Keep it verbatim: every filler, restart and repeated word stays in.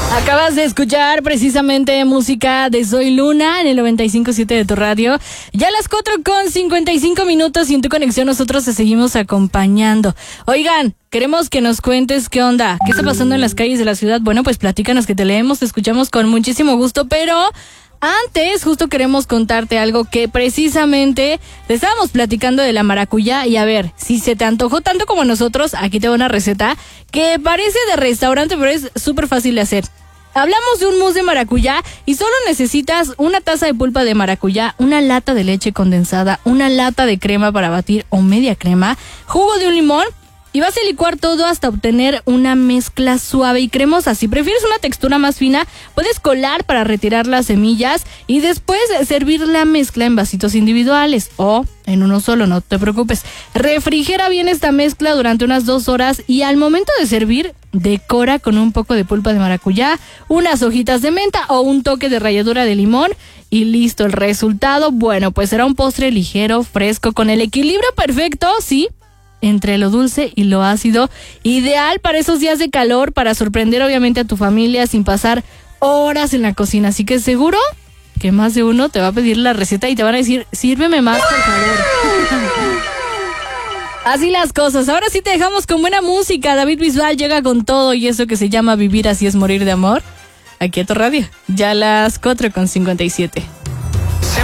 Acabas de escuchar precisamente música de Soy Luna en el noventa y cinco punto siete de tu radio. Ya a las cuatro con cincuenta y cinco minutos y en tu conexión nosotros te seguimos acompañando. Oigan, queremos que nos cuentes qué onda, qué está pasando en las calles de la ciudad. Bueno, pues platícanos, que te leemos, te escuchamos con muchísimo gusto, pero antes justo queremos contarte algo que precisamente te estábamos platicando de la maracuyá. Y a ver, si se te antojó tanto como nosotros, aquí te va una receta que parece de restaurante, pero es súper fácil de hacer. Hablamos de un mousse de maracuyá y solo necesitas una taza de pulpa de maracuyá, una lata de leche condensada, una lata de crema para batir o media crema, jugo de un limón, y vas a licuar todo hasta obtener una mezcla suave y cremosa. Si prefieres una textura más fina, puedes colar para retirar las semillas y después servir la mezcla en vasitos individuales o en uno solo, no te preocupes. Refrigera bien esta mezcla durante unas dos horas y al momento de servir, decora con un poco de pulpa de maracuyá, unas hojitas de menta o un toque de ralladura de limón y listo. El resultado, bueno, pues será un postre ligero, fresco, con el equilibrio perfecto, sí, entre lo dulce y lo ácido, ideal para esos días de calor, para sorprender obviamente a tu familia sin pasar horas en la cocina. Así que seguro que más de uno te va a pedir la receta y te van a decir, sírveme más, por favor. Así las cosas. Ahora sí te dejamos con buena música. David Bisbal llega con todo y eso que se llama Vivir así es morir de amor. Aquí a tu radio, ya a las cuatro con cincuenta y siete.